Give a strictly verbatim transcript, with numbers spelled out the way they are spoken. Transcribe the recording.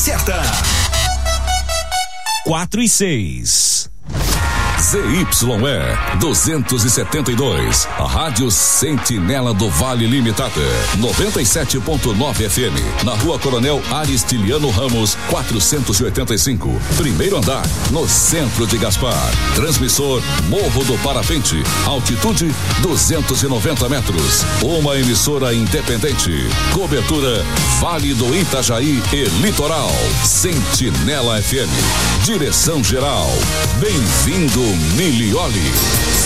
certa. Quatro e seis. Z Y E duzentos e setenta e dois, a Rádio Sentinela do Vale Limitada, noventa e sete ponto nove F M, na Rua Coronel Aristiliano Ramos, quatrocentos e oitenta e cinco, primeiro andar, no centro de Gaspar. Transmissor Morro do Parapente, altitude duzentos e noventa metros. Uma emissora independente. Cobertura Vale do Itajaí e Litoral. Sentinela F M. Direção geral. Bem-vindo, Milioli.